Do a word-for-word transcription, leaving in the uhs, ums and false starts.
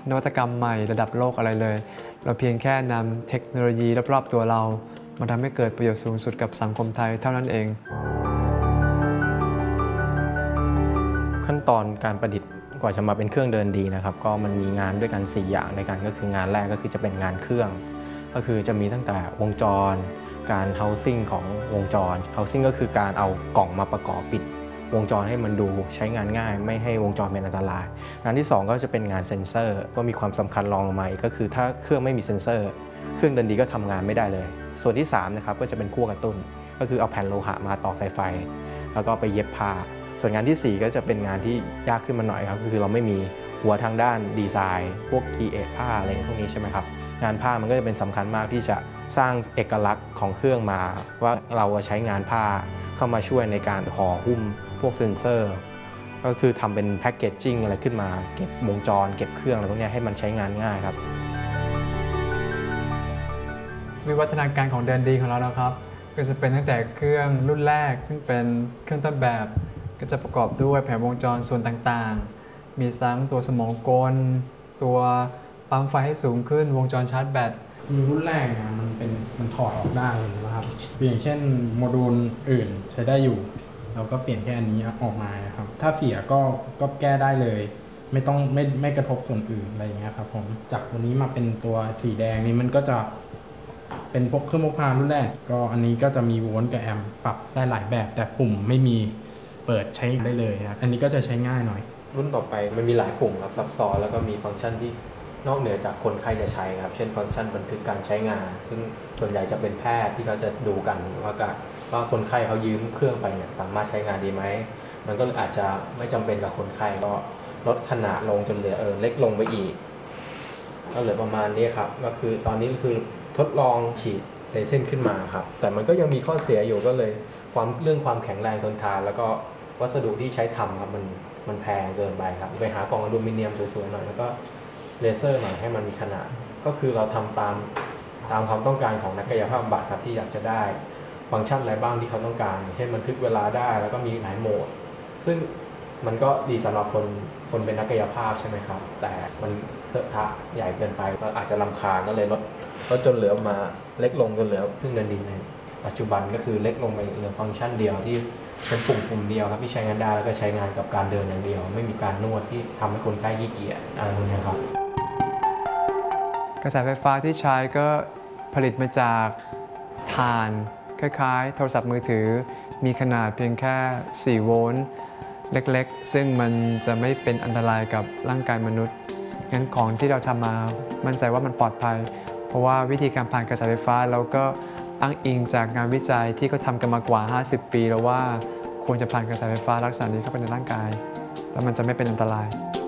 นวัตกรรมใหม่ระดับโลกอะไรเลยเราเพียงแค่นำเทคโนโลยีรอบๆตัวเรามาทำให้เกิดประโยชน์สูงสุดกับสังคมไทยเท่านั้นเองขั้นตอนการประดิษฐ์กว่าจะมาเป็นเครื่องเดินดีนะครับก็มันมีงานด้วยกันสี่อย่างในกันก็คืองานแรกก็คือจะเป็นงานเครื่องก็คือจะมีตั้งแต่วงจรการ housing ของวงจร housing ก็คือการเอากล่องมาประกอบปิดวงจรให้มันดูใช้งานง่ายไม่ให้วงจรเป็นอันตรายงานที่สองก็จะเป็นงานเซ็นเซอร์ก็มีความสำคัญรองลงมาอีกก็คือถ้าเครื่องไม่มีเซ็นเซอร์เครื่องเดินดีก็ทำงานไม่ได้เลยส่วนที่สามนะครับก็จะเป็นขั้วกระตุ้นก็คือเอาแผ่นโลหะมาต่อสายไฟแล้วก็ไปเย็บผ้าส่วนงานที่สี่ก็จะเป็นงานที่ยากขึ้นมาหน่อยครับคือเราไม่มีหัวทางด้านดีไซน์พวกครีเอทผ้าอะไรพวกนี้ใช่ไหมครับงานผ้ามันก็จะเป็นสำคัญมากที่จะสร้างเอกลักษณ์ของเครื่องมาว่าเราใช้งานผ้าเข้ามาช่วยในการห่อหุ้มพวกเซ็นเซอร์ก็คือทำเป็นแพคเกจจิ้งอะไรขึ้นมาเก็บวงจรเก็บเครื่องอะไรพวกนี้ให้มันใช้งานง่ายครับวิวัฒนาการของเดินดีของเรานะครับก็จะเป็นตั้งแต่เครื่องรุ่นแรกซึ่งเป็นเครื่องต้นแบบก็จะประกอบด้วยแผงวงจรส่วนต่างๆมีทั้งตัวสมองกลตัวปั๊มไฟให้สูงขึ้นวงจรชาร์จแบตคือรุ่นแรกนะมันเป็นมันถอดออกได้นะครับอย่างเช่นโมดูลอื่นใช้ได้อยู่เราก็เปลี่ยนแค่อันนี้ออกมาครับถ้าเสียก็ก็แก้ได้เลยไม่ต้องไม่ไม่กระทบส่วนอื่นอะไรอย่างเงี้ยครับผมจากตัวนี้มาเป็นตัวสีแดงนี้มันก็จะเป็นพวกเครื่องพกพารุ่นแรกก็อันนี้ก็จะมีโวลต์กับแอมป์ปรับได้หลายแบบแต่ปุ่มไม่มีเปิดใช้ได้เลยครับอันนี้ก็จะใช้ง่ายหน่อยรุ่นต่อไปมันมีหลายปุ่มครับซับซ้อนแล้วก็มีฟังก์ชันที่นอกเหนือจากคนไข้จะใช้ครับเช่นฟังก์ชันบันทึกการใช้งานซึ่งส่วนใหญ่จะเป็นแพทย์ที่เขาจะดูกันว่าว่าคนไข้เขายืมเครื่องไปเนี่ยสามารถใช้งานดีไหมมันก็อาจจะไม่จำเป็นกับคนไข้ก็ลดขนาดลงจนเหลือเออเล็กลงไปอีกก็เหลือประมาณนี้ครับก็คือตอนนี้คือทดลองฉีดเลเซนขึ้นมาครับแต่มันก็ยังมีข้อเสียอยู่ก็เลยความเรื่องความแข็งแรงทนทานแล้วก็วัสดุที่ใช้ทำครับมันมันแพงเกินไปครับไปหากล่องอลูมิเนียมสวยๆหน่อยแล้วก็เลเซอร์หน่อยให้มันมีขนาดก็คือเราทำตามตามความต้องการของนักกายภาพบำบัดครับที่อยากจะได้ฟังก์ชันอะไรบ้างที่เขาต้องการเช่นบันทึกเวลาได้แล้วก็มีหลายโหมดซึ่งมันก็ดีสำหรับคนคนเป็นนักกายภาพใช่ไหมครับแต่มันเถอะทะใหญ่เกินไปก็อาจจะรำคาญก็เลยลดลดจนเหลือมาเล็กลงจนเหลือซึ่งเดินดีในปัจจุบันก็คือเล็กลงไปเหลือฟังก์ชันเดียวที่เป็นปุ่มปุ่มเดียวครับที่ใช้งานได้แล้วก็ใช้งานกับการเดินอย่างเดียวไม่มีการนวดที่ทำให้คนไข้ขี้เกียจอะไรพวกนี้ครับกระแสไฟฟ้าที่ใช้ก็ผลิตมาจากถ่านคล้ายๆโทรศัพท์มือถือมีขนาดเพียงแค่สี่โวลต์เล็กๆซึ่งมันจะไม่เป็นอันตรายกับร่างกายมนุษย์งั้นของที่เราทำมามั่นใจว่ามันปลอดภัยเพราะว่าวิธีการผ่านกระแสไฟฟ้าเราก็อ้างอิงจากงานวิจัยที่เขาทำกันมากว่าห้าสิบปีแล้วว่าควรจะผ่านกระแสไฟฟ้าลักษณะนี้เข้าไปในร่างกายแล้วมันจะไม่เป็นอันตราย